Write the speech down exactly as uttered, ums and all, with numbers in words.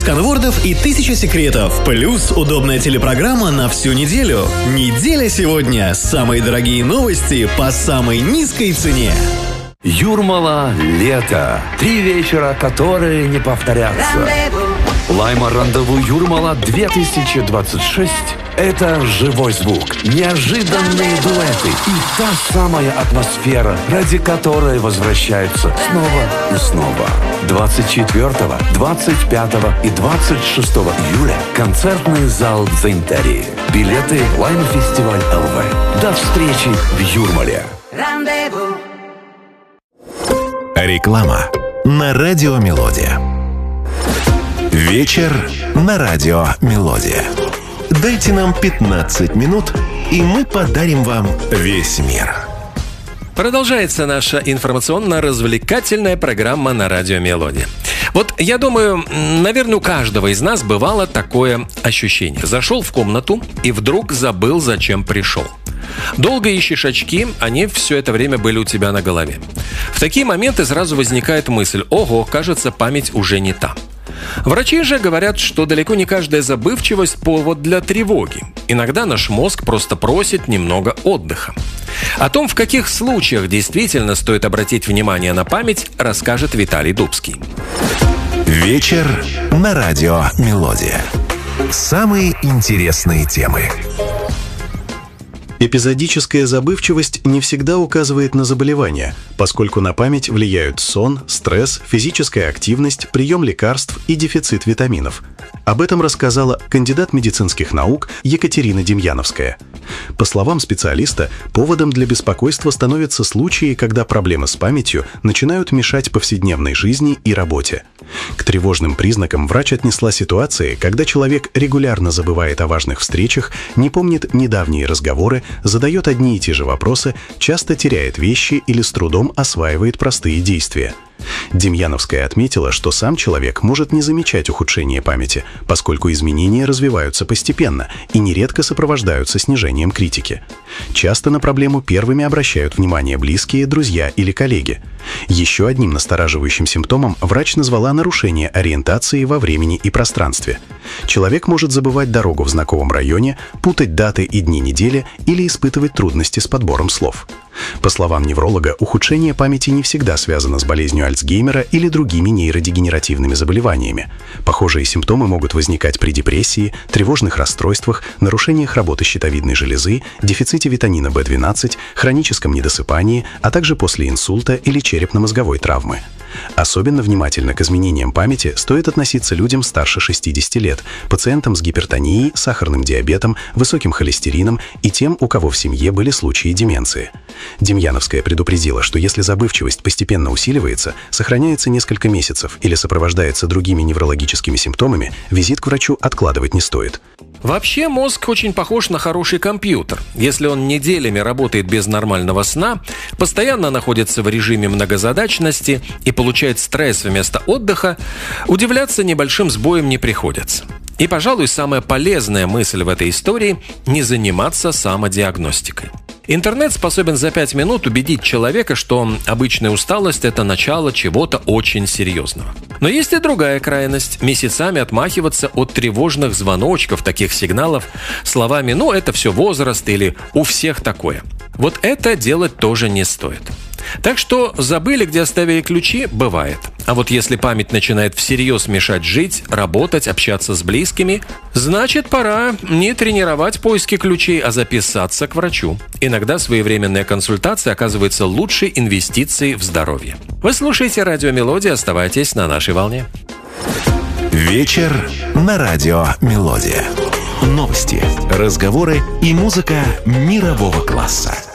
Сканвордов и тысяча секретов, плюс удобная телепрограмма на всю неделю. Неделя сегодня. Самые дорогие новости по самой низкой цене. Юрмала лето. Три вечера, которые не повторятся. Лайма Рандеву Юрмала две тысячи двадцать шесть – это живой звук, неожиданные дуэты и та самая атмосфера, ради которой возвращаются снова и снова. двадцать четвёртого, двадцать пятого и двадцать шестого июля концертный зал Дзинтери. Билеты Лайма Фестиваль ЛВ. До встречи в Юрмале. Рандеву. Реклама на радио «Мелодия». Вечер на радио «Мелодия». Дайте нам пятнадцать минут, и мы подарим вам весь мир. Продолжается наша информационно-развлекательная программа на радио «Мелодия». Вот я думаю, наверное, у каждого из нас бывало такое ощущение. Зашел в комнату и вдруг забыл, зачем пришел. Долго ищешь очки, они все это время были у тебя на голове. В такие моменты сразу возникает мысль: ого, кажется, память уже не та. Врачи же говорят, что далеко не каждая забывчивость – повод для тревоги. Иногда наш мозг просто просит немного отдыха. О том, в каких случаях действительно стоит обратить внимание на память, расскажет Виталий Дубский. Вечер на радио «Мелодия». Самые интересные темы. Эпизодическая забывчивость не всегда указывает на заболевание, поскольку на память влияют сон, стресс, физическая активность, прием лекарств и дефицит витаминов. Об этом рассказала кандидат медицинских наук Екатерина Демьяновская. По словам специалиста, поводом для беспокойства становятся случаи, когда проблемы с памятью начинают мешать повседневной жизни и работе. К тревожным признакам врач отнесла ситуации, когда человек регулярно забывает о важных встречах, не помнит недавние разговоры, задает одни и те же вопросы, часто теряет вещи или с трудом осваивает простые действия. Демьяновская отметила, что сам человек может не замечать ухудшения памяти, поскольку изменения развиваются постепенно и нередко сопровождаются снижением критики. Часто на проблему первыми обращают внимание близкие, друзья или коллеги. Еще одним настораживающим симптомом врач назвала нарушение ориентации во времени и пространстве. Человек может забывать дорогу в знакомом районе, путать даты и дни недели или испытывать трудности с подбором слов. По словам невролога, ухудшение памяти не всегда связано с болезнью Альцгеймера или другими нейродегенеративными заболеваниями. Похожие симптомы могут возникать при депрессии, тревожных расстройствах, нарушениях работы щитовидной железы, дефиците витамина бэ двенадцать, хроническом недосыпании, а также после инсульта или черепно-мозговой травмы. Особенно внимательно к изменениям памяти стоит относиться людям старше шестидесяти лет, пациентам с гипертонией, сахарным диабетом, высоким холестерином и тем, у кого в семье были случаи деменции. Демьяновская предупредила, что если забывчивость постепенно усиливается, сохраняется несколько месяцев или сопровождается другими неврологическими симптомами, визит к врачу откладывать не стоит. Вообще мозг очень похож на хороший компьютер. Если он неделями работает без нормального сна, постоянно находится в режиме многозадачности и получает стресс вместо отдыха, удивляться небольшим сбоям не приходится. И, пожалуй, самая полезная мысль в этой истории – не заниматься самодиагностикой. Интернет способен за пять минут убедить человека, что обычная усталость – это начало чего-то очень серьезного. Но есть и другая крайность – месяцами отмахиваться от тревожных звоночков, таких сигналов, словами «ну, это все возраст» или «у всех такое». Вот это делать тоже не стоит. Так что забыли, где оставили ключи, бывает. А вот если память начинает всерьез мешать жить, работать, общаться с близкими, значит, пора не тренировать поиски ключей, а записаться к врачу. Иногда своевременная консультация оказывается лучшей инвестицией в здоровье. Вы слушаете радио «Мелодия», оставайтесь на нашей волне. Вечер на радио «Мелодия». Новости, разговоры и музыка мирового класса.